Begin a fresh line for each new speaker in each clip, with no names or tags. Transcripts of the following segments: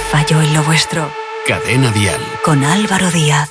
falló en lo vuestro.
Cadena Dial.
Con Álvaro Díaz.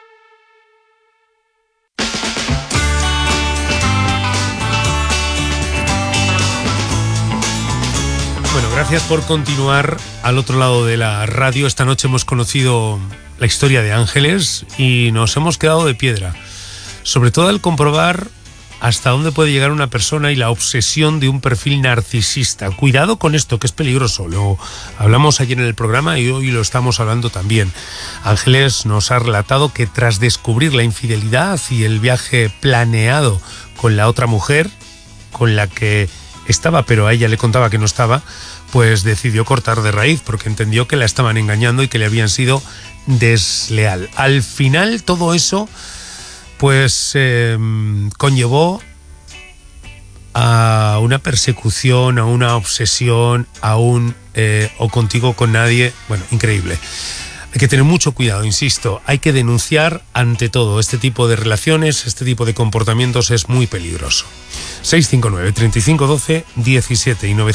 Bueno, gracias por continuar al otro lado de la radio. Esta noche hemos conocido la historia de Ángeles y nos hemos quedado de piedra. Sobre todo al comprobar hasta dónde puede llegar una persona y la obsesión de un perfil narcisista. Cuidado con esto, que es peligroso. Lo hablamos ayer en el programa y hoy lo estamos hablando también. Ángeles nos ha relatado que tras descubrir la infidelidad y el viaje planeado con la otra mujer, con la que estaba, pero a ella le contaba que no estaba, pues decidió cortar de raíz porque entendió que la estaban engañando y que le habían sido desleal. Al final todo eso pues conllevó a una persecución, a una obsesión, a un o contigo con nadie. Bueno, increíble. Hay que tener mucho cuidado, insisto, hay que denunciar ante todo este tipo de relaciones, este tipo de comportamientos es muy peligroso. 659-3512-17 y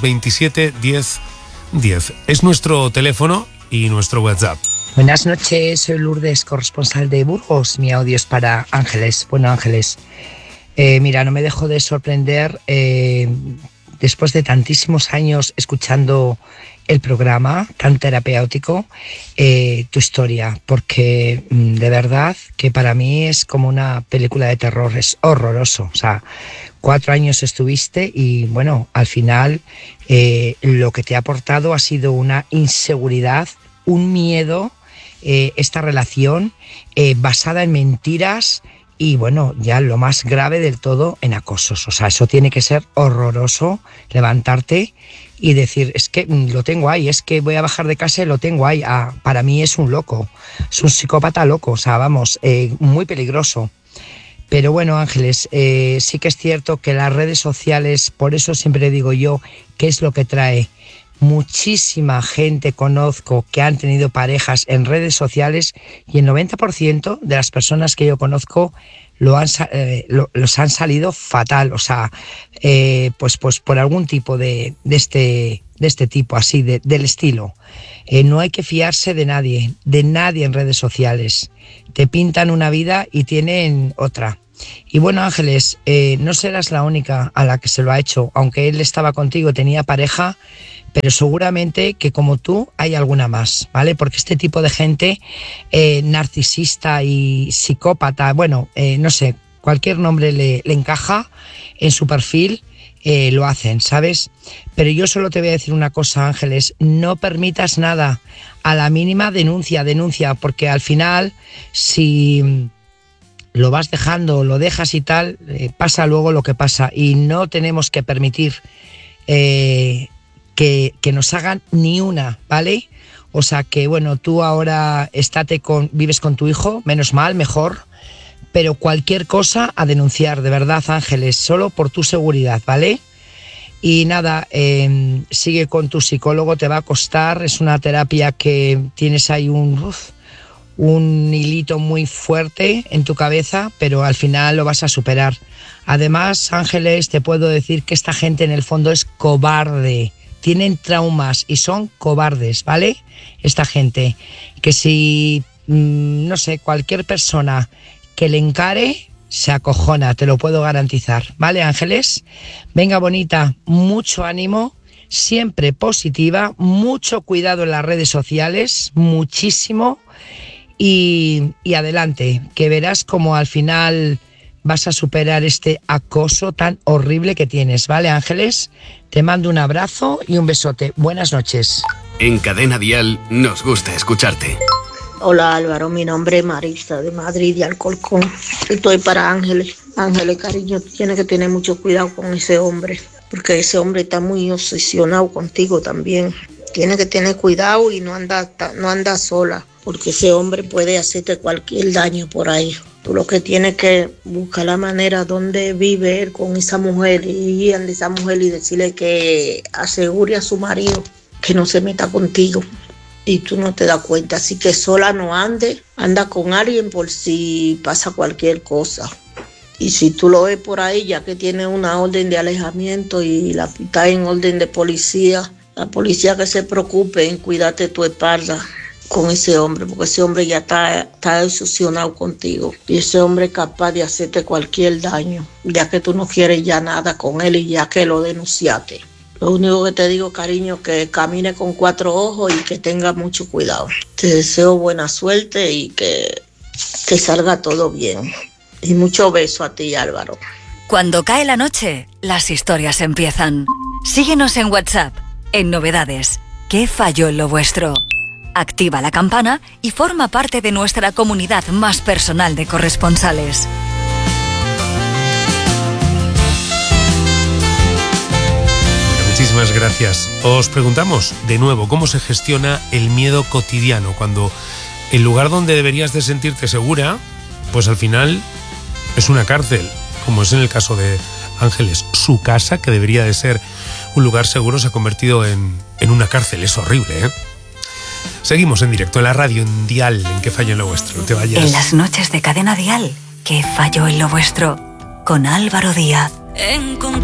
927-10-10 es nuestro teléfono y nuestro WhatsApp.
Buenas noches, soy Lourdes, corresponsal de Burgos. Mi audio es para Ángeles. Bueno, Ángeles, mira, no me dejo de sorprender después de tantísimos años escuchando el programa tan terapéutico, tu historia, porque de verdad que para mí es como una película de terror, es horroroso. O sea, 4 años estuviste y bueno, al final lo que te ha aportado ha sido una inseguridad, un miedo, esta relación basada en mentiras y bueno, ya lo más grave del todo en acosos. O sea, eso tiene que ser horroroso, levantarte y decir, es que lo tengo ahí, es que voy a bajar de casa y lo tengo ahí. Para mí es un loco, es un psicópata loco, o sea, vamos, muy peligroso. Pero bueno, Ángeles, sí que es cierto que las redes sociales, por eso siempre digo yo, ¿qué es lo que trae? Muchísima gente conozco que han tenido parejas en redes sociales y el 90% de las personas que yo conozco los han salido fatal, o sea, pues por algún tipo de este tipo, así, del estilo. No hay que fiarse de nadie en redes sociales. Te pintan una vida y tienen otra. Y bueno, Ángeles, no serás la única a la que se lo ha hecho, aunque él estaba contigo, tenía pareja, pero seguramente que como tú hay alguna más, ¿vale? Porque este tipo de gente narcisista y psicópata, bueno, no sé, cualquier nombre le encaja en su perfil, lo hacen, ¿sabes? Pero yo solo te voy a decir una cosa, Ángeles, no permitas nada, a la mínima denuncia, porque al final, si lo vas dejando, lo dejas y tal, pasa luego lo que pasa y no tenemos que permitir que nos hagan ni una, ¿vale? O sea que, bueno, tú ahora vives con tu hijo, menos mal, mejor, pero cualquier cosa a denunciar, de verdad, Ángeles, solo por tu seguridad, ¿vale? Y nada, sigue con tu psicólogo, te va a costar, es una terapia que tienes ahí un hilito muy fuerte en tu cabeza, pero al final lo vas a superar. Además, Ángeles, te puedo decir que esta gente en el fondo es cobarde, tienen traumas y son cobardes, ¿vale? Esta gente, que si, no sé, cualquier persona que le encare, se acojona, te lo puedo garantizar, ¿vale, Ángeles? Venga, bonita, mucho ánimo, siempre positiva, mucho cuidado en las redes sociales, muchísimo, y adelante, que verás como al final vas a superar este acoso tan horrible que tienes, ¿vale, Ángeles? Te mando un abrazo y un besote. Buenas noches.
En Cadena Dial nos gusta escucharte.
Hola Álvaro, mi nombre es Marisa de Madrid, de Alcorcón. Estoy para Ángeles. Ángeles, cariño, tienes que tener mucho cuidado con ese hombre, porque ese hombre está muy obsesionado contigo también. Tienes que tener cuidado y no anda sola, porque ese hombre puede hacerte cualquier daño por ahí. Tú lo que tienes que buscar la manera donde vive él con esa mujer y ir a esa mujer y decirle que asegure a su marido que no se meta contigo y tú no te das cuenta. Así que sola no anda con alguien por si pasa cualquier cosa. Y si tú lo ves por ahí, ya que tiene una orden de alejamiento y la está en orden de policía, La policía que se preocupe en cuidarte tu espalda con ese hombre, porque ese hombre ya está obsesionado contigo. Y ese hombre es capaz de hacerte cualquier daño, ya que tú no quieres ya nada con él y ya que lo denunciaste. Lo único que te digo, cariño, que camine con 4 ojos y que tenga mucho cuidado. Te deseo buena suerte y que te salga todo bien. Y mucho beso a ti, Álvaro.
Cuando cae la noche, las historias empiezan. Síguenos en WhatsApp, en Novedades. ¿Qué falló en lo vuestro? Activa la campana y forma parte de nuestra comunidad más personal de corresponsales.
Muchísimas gracias. Os preguntamos de nuevo cómo se gestiona el miedo cotidiano cuando el lugar donde deberías de sentirte segura, pues al final es una cárcel, como es en el caso de Ángeles. Su casa, que debería de ser un lugar seguro, se ha convertido en una cárcel. Es horrible, ¿eh? Seguimos en directo en la radio, en Dial, en ¿Qué falló en lo vuestro? No te vayas.
En las noches de Cadena Dial, ¿Qué falló en lo vuestro? Con Álvaro Díaz.